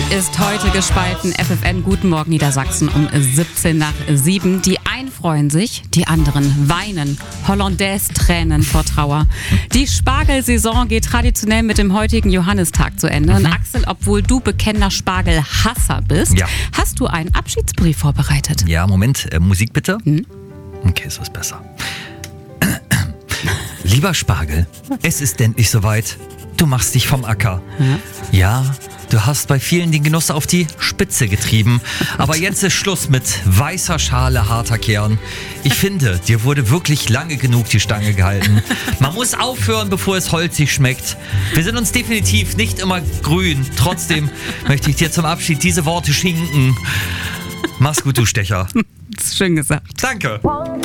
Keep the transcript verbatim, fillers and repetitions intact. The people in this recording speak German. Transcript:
ist heute gespalten. F F N, guten Morgen Niedersachsen um siebzehn nach sieben. Die einen freuen sich, die anderen weinen. Hollandaise-Tränen vor Trauer. Die Spargelsaison geht traditionell mit dem heutigen Johannistag zu Ende. Und Axel, obwohl du bekennender Spargelhasser bist, Ja. hast du einen Abschiedsbrief vorbereitet. Ja, Moment, äh, Musik bitte. Hm? Okay, so ist besser. Lieber Spargel, es ist endlich soweit. Du machst dich vom Acker. Ja, du hast bei vielen den Genuss auf die Spitze getrieben. Aber jetzt ist Schluss mit weißer Schale, harter Kern. Ich finde, dir wurde wirklich lange genug die Stange gehalten. Man muss aufhören, bevor es holzig schmeckt. Wir sind uns definitiv nicht immer grün. Trotzdem möchte ich dir zum Abschied diese Worte schinken. Mach's gut, du Stecher. Das ist schön gesagt. Danke.